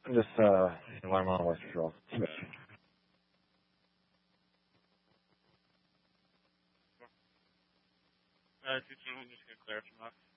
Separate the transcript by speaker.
Speaker 1: I'm just, while I'm on West Patrol.
Speaker 2: I'm just gonna clarify.